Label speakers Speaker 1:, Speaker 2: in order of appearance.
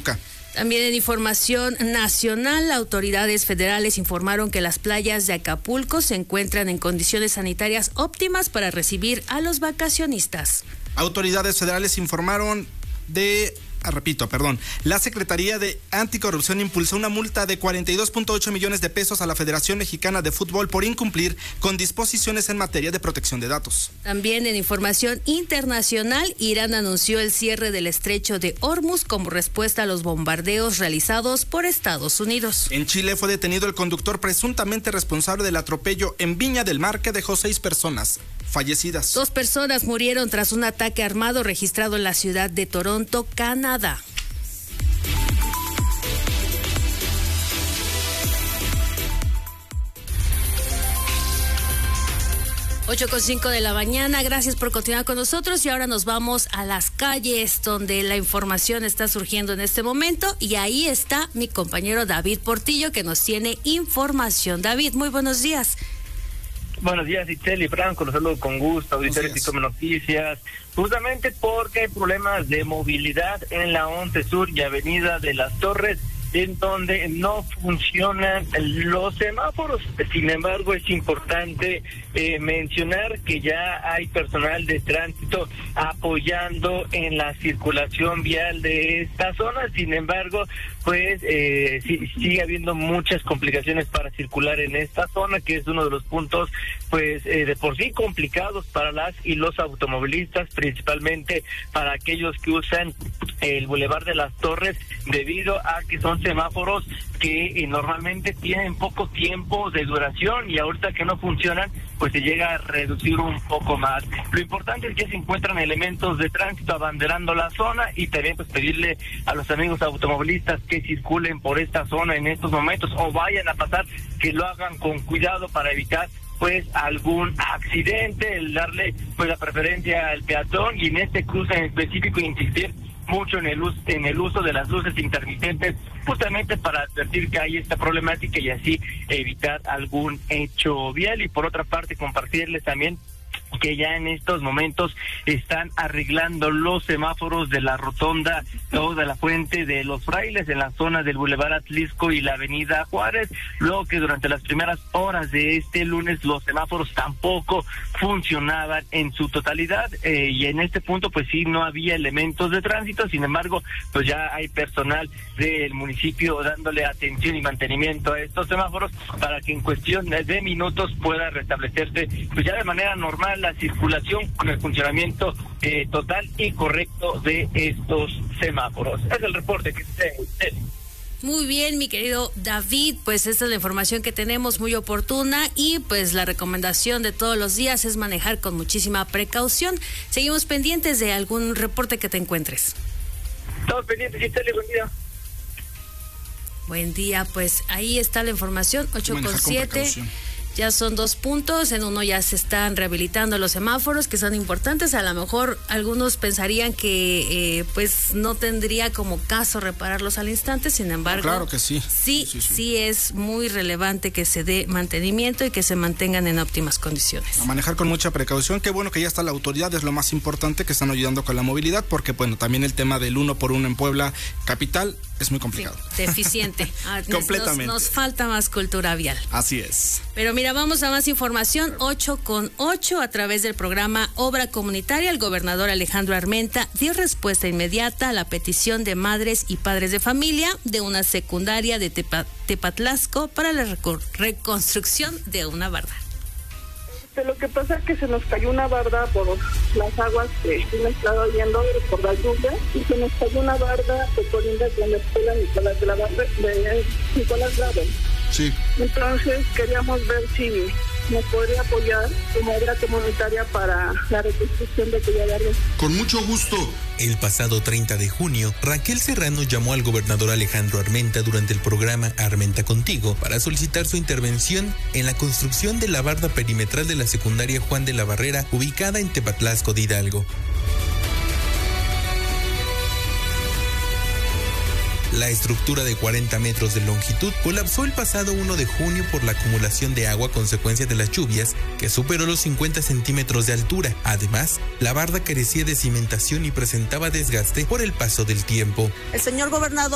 Speaker 1: Pachuca.
Speaker 2: También en información nacional, autoridades federales informaron que las playas de Acapulco se encuentran en condiciones sanitarias óptimas para recibir a los vacacionistas.
Speaker 1: Autoridades federales informaron la Secretaría de Anticorrupción impulsó una multa de 42.8 millones de pesos a la Federación Mexicana de Fútbol por incumplir con disposiciones en materia de protección de datos.
Speaker 2: También en información internacional, Irán anunció el cierre del estrecho de Hormuz como respuesta a los bombardeos realizados por Estados Unidos.
Speaker 1: En Chile fue detenido el conductor presuntamente responsable del atropello en Viña del Mar que dejó 6 personas fallecidas.
Speaker 2: 2 personas murieron tras un ataque armado registrado en la ciudad de Toronto, Canadá. 8:05 de la mañana, gracias por continuar con nosotros y ahora nos vamos a las calles donde la información está surgiendo en este momento y ahí está mi compañero David Portillo que nos tiene información. David, muy buenos días.
Speaker 3: Buenos días, Itzel y Franco, los saludo con gusto, auditores y Come Noticias, justamente porque hay problemas de movilidad en la 11 Sur y Avenida de las Torres, en donde no funcionan los semáforos. Sin embargo, es importante mencionar que ya hay personal de tránsito apoyando en la circulación vial de esta zona. Sin embargo, pues sigue habiendo muchas complicaciones para circular en esta zona, que es uno de los puntos pues de por sí complicados para las y los automovilistas, principalmente para aquellos que usan el Boulevard de las Torres, debido a que son semáforos que normalmente tienen poco tiempo de duración y ahorita que no funcionan, pues se llega a reducir un poco más. Lo importante es que se encuentran elementos de tránsito abanderando la zona y también pues pedirle a los amigos automovilistas que circulen por esta zona en estos momentos o vayan a pasar, que lo hagan con cuidado para evitar pues algún accidente, el darle pues la preferencia al peatón y en este cruce en específico insistir mucho en el uso de las luces intermitentes, justamente para advertir que hay esta problemática y así evitar algún hecho vial. Y por otra parte, compartirles también que ya en estos momentos están arreglando los semáforos de la rotonda o de la Fuente de los Frailes en la zona del Boulevard Atlisco y la Avenida Juárez, luego que durante las primeras horas de este lunes los semáforos tampoco funcionaban en su totalidad y en este punto pues sí no había elementos de tránsito. Sin embargo, pues ya hay personal del municipio dándole atención y mantenimiento a estos semáforos para que en cuestión de minutos pueda restablecerse pues ya de manera normal la circulación con el funcionamiento total y correcto de estos semáforos. Es el reporte que se...
Speaker 2: Muy bien, mi querido David, pues esta es la información que tenemos, muy oportuna, y pues la recomendación de todos los días es manejar con muchísima precaución. Seguimos pendientes de algún reporte que te encuentres.
Speaker 3: Estamos pendientes, Giselle, buen día.
Speaker 2: Buen día, pues ahí está la información, 8:07. Ya son 2 puntos, en uno ya se están rehabilitando los semáforos que son importantes. A lo mejor algunos pensarían que pues no tendría como caso repararlos al instante, sin embargo,
Speaker 1: claro que sí.
Speaker 2: Sí es muy relevante que se dé mantenimiento y que se mantengan en óptimas condiciones.
Speaker 1: A manejar con mucha precaución, qué bueno que ya está la autoridad, es lo más importante, que están ayudando con la movilidad, porque bueno, también el tema del 1x1 en Puebla capital es muy complicado.
Speaker 2: Sí, deficiente.
Speaker 1: Completamente.
Speaker 2: Nos falta más cultura vial.
Speaker 1: Así es.
Speaker 2: Pero mira, vamos a más información. 8:08 a través del programa Obra Comunitaria, el gobernador Alejandro Armenta dio respuesta inmediata a la petición de madres y padres de familia de una secundaria de Tepatlasco para la reconstrucción de una barda.
Speaker 4: Lo que pasa es que se nos cayó una barda por las aguas que hemos estado yendo por la lluvia y se nos cayó una barda que colinda con la escuela Nicolás Bravo.
Speaker 1: Sí.
Speaker 4: Entonces queríamos ver si nos podría apoyar como obra comunitaria para la reconstrucción de aquella barda.
Speaker 5: Con mucho gusto. El pasado 30 de junio, Raquel Serrano llamó al gobernador Alejandro Armenta durante el programa Armenta Contigo para solicitar su intervención en la construcción de la barda perimetral de la secundaria Juan de la Barrera, ubicada en Tepatlasco de Hidalgo. La estructura de 40 metros de longitud colapsó el pasado 1 de junio por la acumulación de agua a consecuencia de las lluvias, que superó los 50 centímetros de altura. Además, la barda carecía de cimentación y presentaba desgaste por el paso del tiempo.
Speaker 6: El señor gobernador